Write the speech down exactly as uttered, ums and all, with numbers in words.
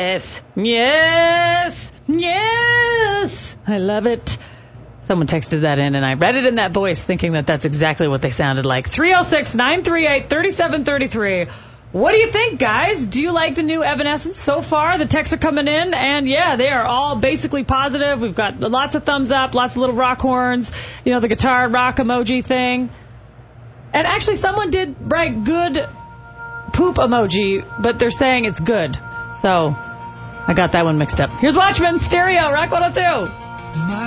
Yes. Yes. Yes. I love it. Someone texted that in, and I read it in that voice, thinking that that's exactly what they sounded like. three oh six, nine three eight, three seven three three. What do you think, guys? Do you like the new Evanescence so far? The texts are coming in, and yeah, they are all basically positive. We've got lots of thumbs up, lots of little rock horns, you know, the guitar rock emoji thing. And actually, someone did write good poop emoji, but they're saying it's good. So I got that one mixed up. Here's Watchmen, Stereo, Rock one oh two.